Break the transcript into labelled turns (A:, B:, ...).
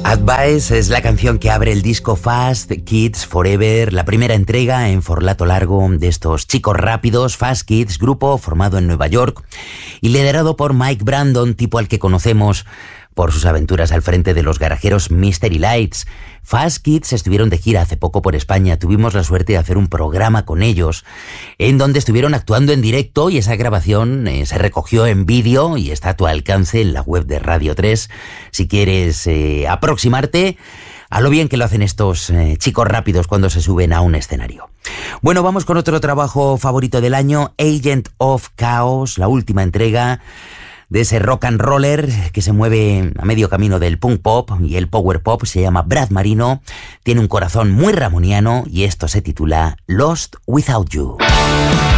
A: Advice es la canción que abre el disco Fast Kids Forever, la primera entrega en formato largo de estos chicos rápidos. Fast Kids, grupo formado en Nueva York y liderado por Mike Brandon, tipo al que conocemos por sus aventuras al frente de los garajeros Mystery Lights. Fast Kids estuvieron de gira hace poco por España. Tuvimos la suerte de hacer un programa con ellos en donde estuvieron actuando en directo y esa grabación se recogió en vídeo y está a tu alcance en la web de Radio 3 si quieres aproximarte a lo bien que lo hacen estos chicos rápidos cuando se suben a un escenario. Bueno, vamos con otro trabajo favorito del año, Agent of Chaos, la última entrega de ese rock and roller que se mueve a medio camino del punk pop y el power pop. Se llama Brad Marino, tiene un corazón muy ramoniano y esto se titula Lost Without You.